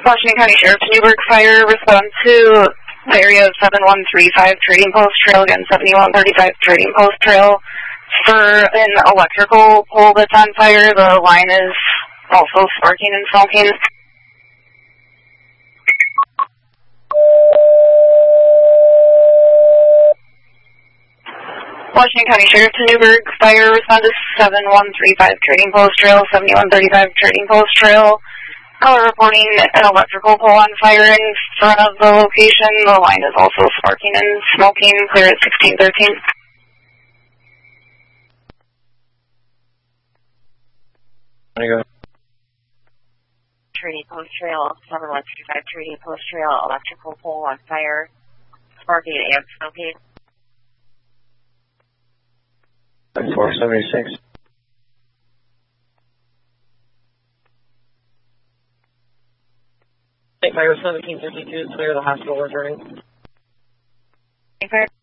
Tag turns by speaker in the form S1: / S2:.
S1: Washington County Sheriff's Newburgh Fire, respond to the area of 7135 Trading Post Trail, again 7135 Trading Post Trail. For an electrical pole that's on fire, the line is also sparking and smoking. Washington County Sheriff's Newburgh Fire, respond to 7135 Trading Post Trail, 7135 Trading Post Trail. Reporting an electrical pole on fire in front of the location. The line is also sparking and smoking. Clear at 1613.
S2: Trading Post Trail, 7135 Trading Post Trail, electrical pole on fire, sparking and smoking.
S3: 476.
S4: Fire 1752, clear the hospital returning.
S2: Fire